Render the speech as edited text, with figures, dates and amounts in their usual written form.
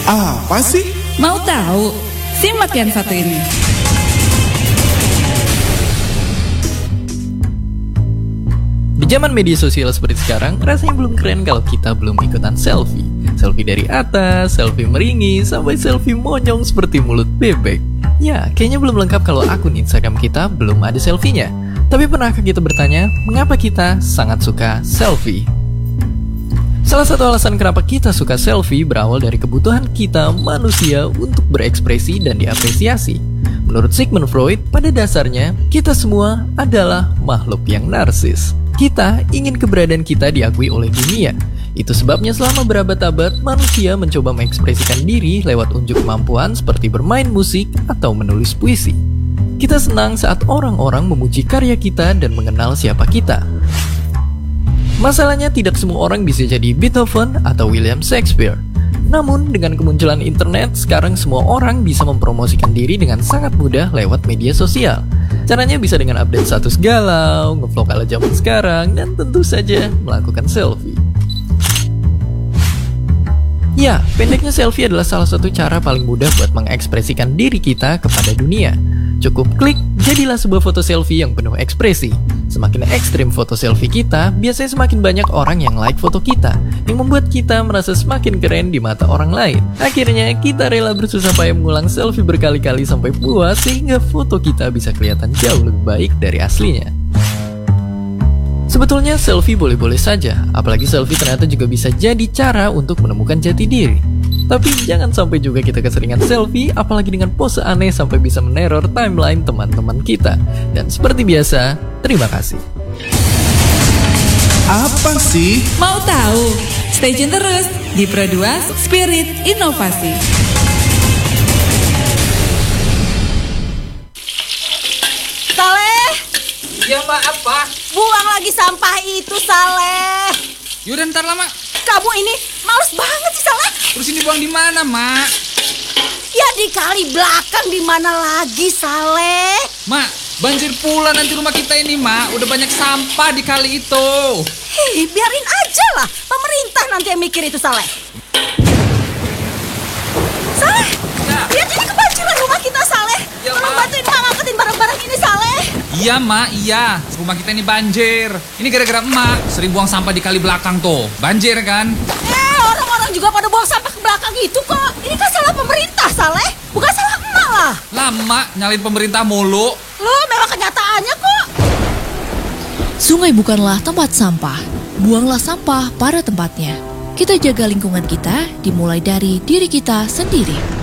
Apa sih? Mau tahu? Simak yang satu ini. Di zaman media sosial seperti sekarang, rasanya belum keren kalau kita belum ikutan selfie. Selfie dari atas, selfie meringis, sampai selfie monyong seperti mulut bebek. Ya, kayaknya belum lengkap kalau akun Instagram kita belum ada selfie-nya. Tapi pernahkah kita bertanya, mengapa kita sangat suka selfie? Salah satu alasan kenapa kita suka selfie berawal dari kebutuhan kita manusia untuk berekspresi dan diapresiasi. Menurut Sigmund Freud, pada dasarnya kita semua adalah makhluk yang narsis. Kita ingin keberadaan kita diakui oleh dunia. Itu sebabnya selama berabad-abad manusia mencoba mengekspresikan diri lewat unjuk kemampuan seperti bermain musik atau menulis puisi. Kita senang saat orang-orang memuji karya kita dan mengenal siapa kita. Masalahnya tidak semua orang bisa jadi Beethoven atau William Shakespeare. Namun dengan kemunculan internet, sekarang semua orang bisa mempromosikan diri dengan sangat mudah lewat media sosial. Caranya bisa dengan update status galau, ngevlog ala zaman sekarang, dan tentu saja melakukan selfie. Ya, pendeknya selfie adalah salah satu cara paling mudah buat mengekspresikan diri kita kepada dunia. Cukup klik, jadilah sebuah foto selfie yang penuh ekspresi. Semakin ekstrim foto selfie kita, biasanya semakin banyak orang yang like foto kita, yang membuat kita merasa semakin keren di mata orang lain. Akhirnya, kita rela bersusah payah mengulang selfie berkali-kali sampai puas, sehingga foto kita bisa kelihatan jauh lebih baik dari aslinya. Sebetulnya selfie boleh-boleh saja, apalagi selfie ternyata juga bisa jadi cara untuk menemukan jati diri. Tapi jangan sampai juga kita keseringan selfie, apalagi dengan pose aneh sampai bisa meneror timeline teman-teman kita. Dan seperti biasa, terima kasih. Apa sih? Mau tahu? Stay tune terus di Pro2 Spirit Inovasi. Saleh, Ya mbak, apa? buang lagi sampah itu, Saleh. Yaudah ntar lah mak. Kamu ini males banget sih, Saleh. Terus ini buang di mana mak? Ya di kali belakang, di mana lagi, Saleh? Mak, banjir pula nanti rumah kita ini mak. Udah banyak sampah di kali itu. Hei, biarin aja lah. Pemerintah nanti yang mikir itu, Saleh. Saleh, Ya. lihat ini kebanjiran rumah kita, Saleh. Ya, Tolong Mak. bantuin Mak ngangkatin barang-barang ini, Saleh. Iya mak, iya. Rumah kita ini banjir. Ini gara-gara emak sering buang sampah di kali belakang tuh. Banjir kan? Orang-orang juga pada buang sampah ke belakang itu kok. Ini kan salah pemerintah, Saleh. Bukan salah emak lah. Lama nyalin pemerintah mulu. Loh, memang kenyataannya kok. Sungai bukanlah tempat sampah. Buanglah sampah pada tempatnya. Kita jaga lingkungan kita dimulai dari diri kita sendiri.